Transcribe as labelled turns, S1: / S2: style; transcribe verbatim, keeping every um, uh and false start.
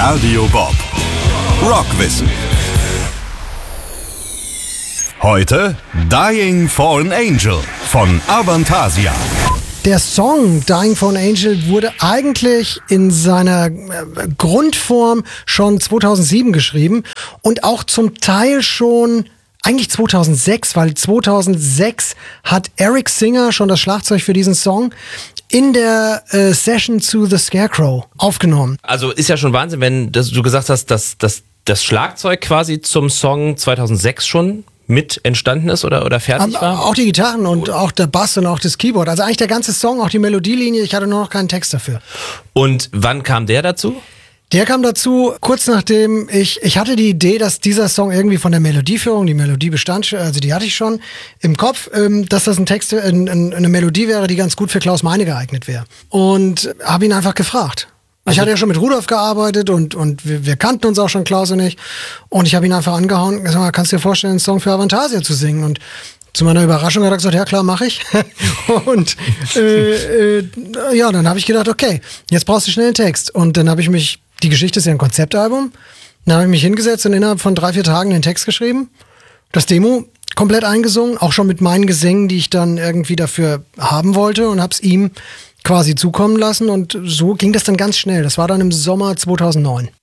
S1: Radio Bob. Rockwissen. Heute Dying for an Angel von Avantasia.
S2: Der Song Dying for an Angel wurde eigentlich in seiner Grundform schon zweitausendsieben geschrieben und auch zum Teil schon eigentlich zweitausendsechs, weil zweitausendsechs hat Eric Singer schon das Schlagzeug für diesen Song in der äh, Session zu The Scarecrow aufgenommen.
S3: Also ist ja schon Wahnsinn, wenn das, du gesagt hast, dass, dass das Schlagzeug quasi zum Song zweitausendsechs schon mit entstanden ist oder, oder fertig war?
S2: Auch die Gitarren und auch der Bass und auch das Keyboard. Also eigentlich der ganze Song, auch die Melodielinie. Ich hatte nur noch keinen Text dafür.
S3: Und wann kam der dazu?
S2: Der kam dazu, kurz nachdem ich, ich hatte die Idee, dass dieser Song irgendwie von der Melodieführung, die Melodie bestand, also die hatte ich schon im Kopf, dass das ein Text, eine Melodie wäre, die ganz gut für Klaus Meine geeignet wäre. Und habe ihn einfach gefragt. Ich hatte ja schon mit Rudolf gearbeitet und, und wir, wir kannten uns auch schon, Klaus und ich. Und ich habe ihn einfach angehauen und gesagt, kannst du dir vorstellen, einen Song für Avantasia zu singen? Und zu meiner Überraschung hat er gesagt, ja klar, mache ich. und äh, äh, ja, dann habe ich gedacht, okay, jetzt brauchst du schnell einen Text. Und dann habe ich mich, die Geschichte ist ja ein Konzeptalbum, dann habe ich mich hingesetzt und innerhalb von drei, vier Tagen den Text geschrieben, das Demo komplett eingesungen, auch schon mit meinen Gesängen, die ich dann irgendwie dafür haben wollte und habe es ihm quasi zukommen lassen und so ging das dann ganz schnell. Das war dann im Sommer zweitausendneun.